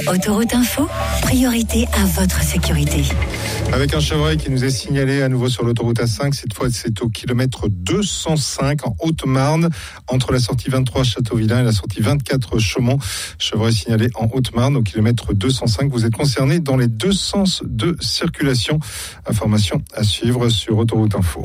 Autoroute Info, priorité à votre sécurité. Avec un chevreuil qui nous est signalé à nouveau sur l'autoroute A5, cette fois c'est au kilomètre 205 en Haute-Marne, entre la sortie 23 Châteauvillain et la sortie 24 Chaumont. Chevreuil signalé en Haute-Marne au kilomètre 205. Vous êtes concerné dans les deux sens de circulation. Information à suivre sur Autoroute Info.